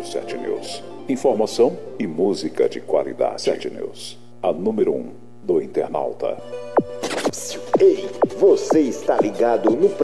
7 News. Informação e música de qualidade. 7 News, a número 1 do internauta. Ei, você está ligado no